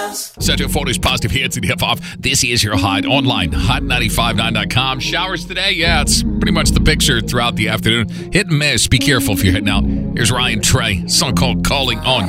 Set to 40s positive hits and hip hop. This is your Hot online, hot959.com. Showers today? Yeah, it's pretty much the picture throughout the afternoon. Hit and miss. Be careful if you're heading out. Here's Ryan Trey, song called Calling On.